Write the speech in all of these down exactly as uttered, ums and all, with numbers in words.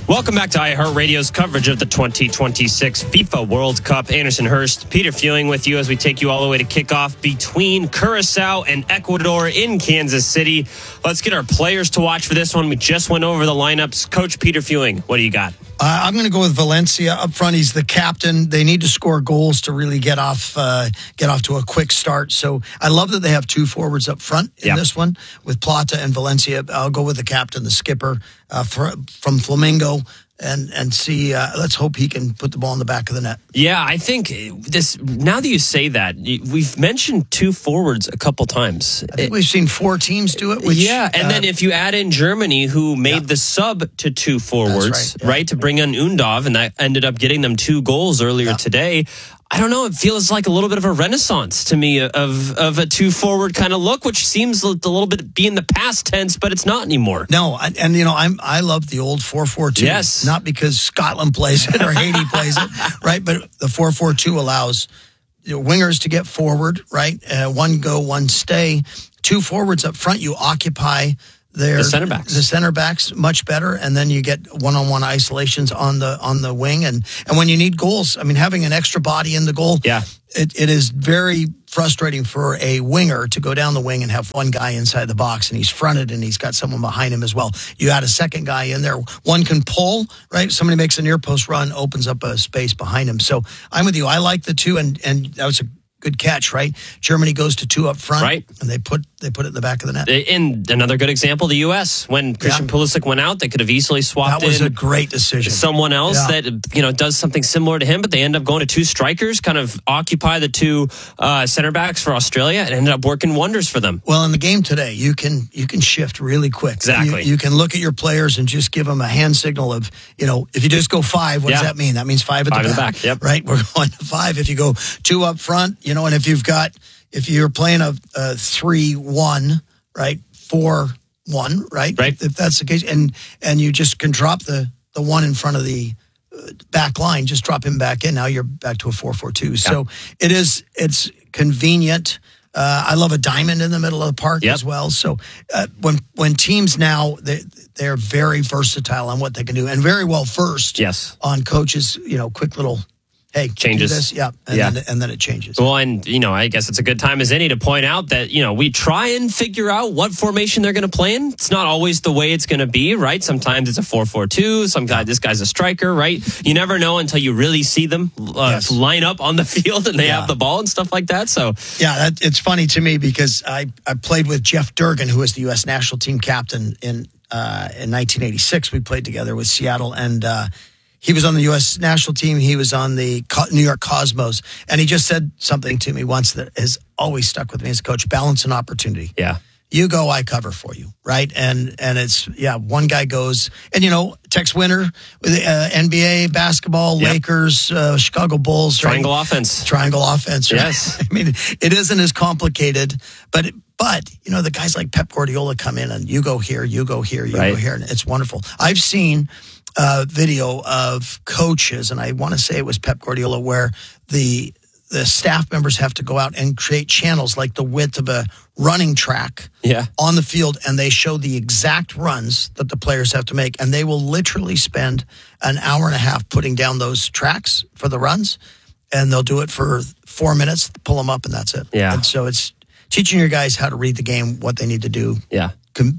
Welcome back to iHeartRadio's coverage of the twenty twenty-six FIFA World Cup. Anderson Hurst, Peter Fewing with you as we take you all the way to kickoff between Curacao and Ecuador in Kansas City. Let's get our players to watch for this one. We just went over the lineups. Coach Peter Fewing, what do you got? Uh, I'm going to go with Valencia up front. He's the captain. They need to score goals to really get off uh, get off to a quick start. So I love that they have two forwards up front in yep. this one with Plata and Valencia. I'll go with the captain, the skipper uh, for, from Flamengo. And and see, uh, let's hope he can put the ball in the back of the net. Yeah, I think this. Now that you say that, we've mentioned two forwards a couple times. I think we've seen four teams do it. Which, yeah, and uh, then if you add in Germany, who made yeah. the sub to two forwards, right, yeah. right, to bring in Undav, and that ended up getting them two goals earlier yeah. today. I don't know. It feels like a little bit of a renaissance to me of of a two forward kind of look, which seems a little bit be in the past tense, but it's not anymore. No, and, and you know, I'm I love the old four four two. Yes, not because Scotland plays it or Haiti plays it, right? But the four four two allows you know, wingers to get forward, right? Uh, one go, one stay. Two forwards up front. You occupy their the center backs. The center backs much better, and then you get one-on-one isolations on the on the wing, and and when you need goals, I mean, having an extra body in the goal, yeah, it, it is very frustrating for a winger to go down the wing and have one guy inside the box, and he's fronted and he's got someone behind him as well. You add a second guy in there, one can pull, right? Somebody makes a near post run, opens up a space behind him. So I'm with you. I like the two, and and that was a good catch, right? Germany goes to two up front, right? And they put they put it in the back of the net. And another good example, the U S When Christian yeah. Pulisic went out, they could have easily swapped. That was in a great decision. Someone else yeah. that you know does something similar to him, but they end up going to two strikers, kind of occupy the two uh, center backs for Australia, and ended up working wonders for them. Well, in the game today, you can you can shift really quick. Exactly. You, you can look at your players and just give them a hand signal of, you know, if you just go five, what yeah. does that mean? That means five at five the back, in the back. Yep. Right? We're going to five. If you go two up front, you know, and if you've got if you're playing a, a three one, right, four one, right, right, if, if that's the case, and and you just can drop the the one in front of the back line, just drop him back in. Now you're back to a four four two. Yeah. So it is it's convenient. Uh, I love a diamond in the middle of the park yep. as well. So uh, when when teams now they they're very versatile on what they can do and very well versed yes. on coaches. You know, quick little. Hey, changes. Do this, yeah, and, yeah. Then, and then it changes. Well, and, you know, I guess it's a good time as any to point out that, you know, we try and figure out what formation they're going to play in. It's not always the way it's going to be, right? Sometimes it's a four four two. Some guy, this guy's a striker, right? You never know until you really see them uh, yes. line up on the field and they yeah. have the ball and stuff like that. So, yeah, that, it's funny to me because I, I played with Jeff Durgan, who was the U S national team captain in uh, in nineteen eighty-six. We played together with Seattle, and uh, he was on the U S national team. He was on the New York Cosmos. And he just said something to me once that has always stuck with me as a coach: balance and opportunity. Yeah. You go, I cover for you, right? And and it's, yeah, one guy goes. And, you know, Tex Winter, uh, N B A, basketball, yep. Lakers, uh, Chicago Bulls. Triangle right? offense. Triangle offense. Right? Yes. I mean, it isn't as complicated, but... But, you know, the guys like Pep Guardiola come in and you go here, you go here, you right. go here. And it's wonderful. I've seen a video of coaches, and I want to say it was Pep Guardiola, where the the staff members have to go out and create channels like the width of a running track yeah. on the field, and they show the exact runs that the players have to make. And they will literally spend an hour and a half putting down those tracks for the runs, and they'll do it for four minutes, pull them up, and that's it. Yeah. And so it's teaching your guys how to read the game, what they need to do. Yeah.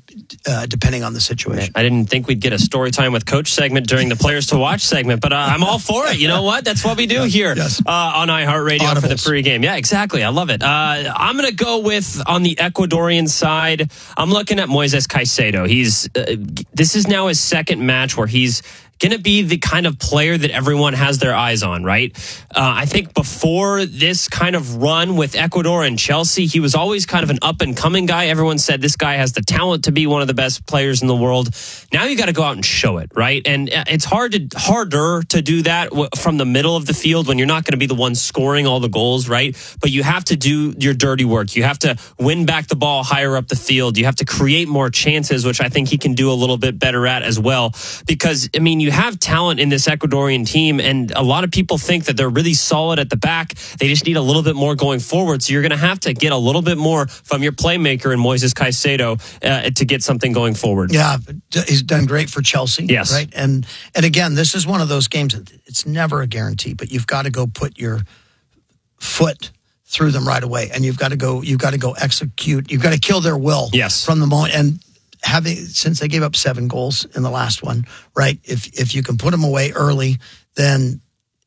Uh, depending on the situation. I didn't think we'd get a story time with coach segment during the players to watch segment, but uh, I'm all for it. You know what? That's what we do yes, here yes. Uh, on iHeartRadio Audibles. For the pregame. Yeah, exactly. I love it. Uh, I'm going to go with, on the Ecuadorian side, I'm looking at Moises Caicedo. He's uh, this is now his second match where he's going to be the kind of player that everyone has their eyes on, right? Uh, I think before this kind of run with Ecuador and Chelsea, he was always kind of an up-and-coming guy. Everyone said this guy has the talent to be one of the best players in the world. Now you got to go out and show it, right? And it's hard to harder to do that from the middle of the field when you're not going to be the one scoring all the goals, right? But you have to do your dirty work. You have to win back the ball higher up the field. You have to create more chances, which I think he can do a little bit better at as well. Because, I mean, you you have talent in this Ecuadorian team, and a lot of people think that they're really solid at the back. They just need a little bit more going forward. So you're going to have to get a little bit more from your playmaker in Moises Caicedo uh, to get something going forward. Yeah, he's done great for Chelsea. Yes. Right? And, and again, this is one of those games, it's never a guarantee, but you've got to go put your foot through them right away, and you've got to go you've got to go execute. You've got to kill their will yes. from the moment. And having since they gave up seven goals in the last one, right? If if you can put them away early, then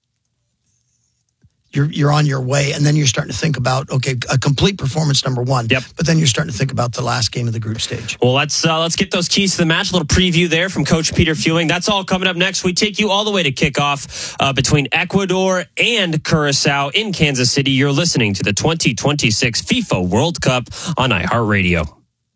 you're you're on your way, and then you're starting to think about, okay, a complete performance, number one. Yep. But then you're starting to think about the last game of the group stage. Well, let's uh, let's get those keys to the match. A little preview there from Coach Peter Fewing. That's all coming up next. We take you all the way to kickoff uh, between Ecuador and Curacao in Kansas City. You're listening to the twenty twenty-six FIFA World Cup on iHeartRadio.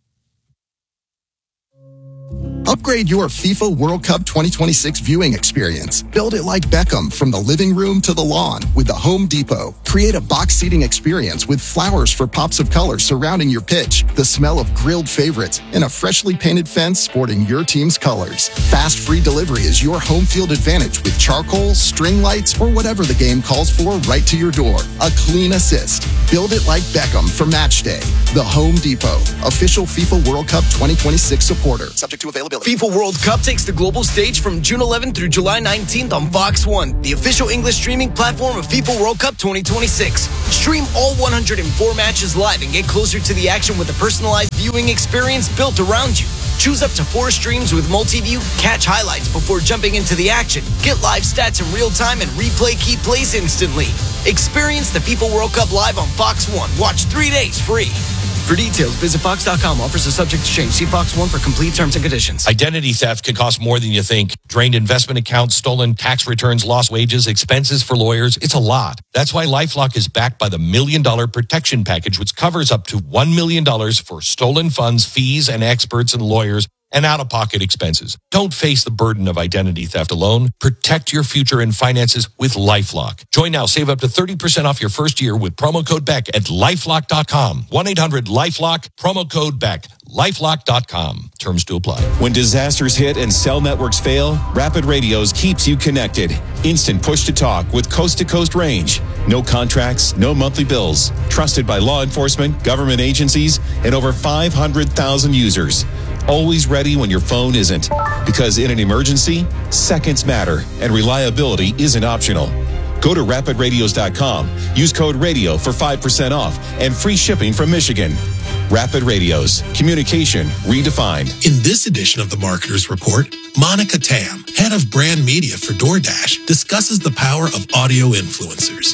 Upgrade your FIFA World Cup twenty twenty-six viewing experience. Build it like Beckham from the living room to the lawn with the Home Depot. Create a box seating experience with flowers for pops of color surrounding your pitch, the smell of grilled favorites, and a freshly painted fence sporting your team's colors. Fast free delivery is your home field advantage with charcoal, string lights, or whatever the game calls for right to your door. A clean assist. Build it like Beckham for match day. The Home Depot, official FIFA World Cup twenty twenty-six supporter. Subject to availability. FIFA World Cup takes the global stage from June eleventh through July nineteenth on Fox one, the official English streaming platform of FIFA World Cup twenty twenty-six. Stream all one hundred four matches live and get closer to the action with a personalized viewing experience built around you. Choose up to four streams with multi-view, catch highlights before jumping into the action, get live stats in real time, and replay key plays instantly. Experience the FIFA World Cup live on Fox one. Watch three days free. For details, visit fox dot com. Offers are subject to change. See Fox one for complete terms and conditions. Identity theft can cost more than you think. Drained investment accounts, stolen tax returns, lost wages, expenses for lawyers. It's a lot. That's why LifeLock is backed by the Million Dollar Protection Package, which covers up to one million dollars for stolen funds, fees, and experts and lawyers, and out-of-pocket expenses. Don't face the burden of identity theft alone. Protect your future and finances with LifeLock. Join now. Save up to thirty percent off your first year with promo code Beck at lifelock dot com. one eight hundred lifelock, promo code Beck. lifelock dot com. Terms to apply. When disasters hit and cell networks fail, Rapid Radios keeps you connected. Instant push-to-talk with coast-to-coast range. No contracts, no monthly bills. Trusted by law enforcement, government agencies, and over five hundred thousand users. Always ready when your phone isn't. Because in an emergency, seconds matter, and reliability isn't optional. Go to rapid radios dot com. Use code RADIO for five percent off and free shipping from Michigan. Rapid Radios. Communication redefined. In this edition of the Marketers Report, Monica Tam, head of brand media for DoorDash, discusses the power of audio influencers.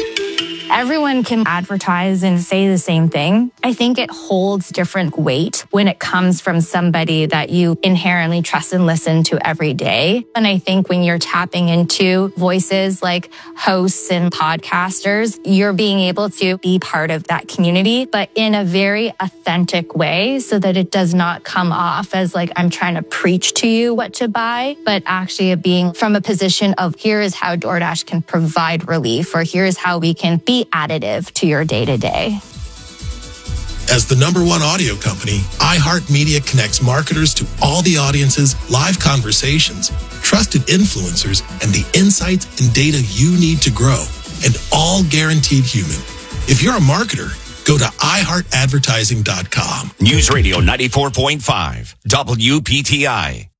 Everyone can advertise and say the same thing. I think it holds different weight when it comes from somebody that you inherently trust and listen to every day. And I think when you're tapping into voices like hosts and podcasters, you're being able to be part of that community, but in a very authentic way so that it does not come off as like I'm trying to preach to you what to buy, but actually being from a position of here is how DoorDash can provide relief, or here is how we can be additive to your day-to-day. As the number one audio company, iHeartMedia connects marketers to all the audiences, live conversations, trusted influencers, and the insights and data you need to grow, and all guaranteed human. If you're a marketer, go to i heart advertising dot com. News Radio ninety-four point five, W P T I.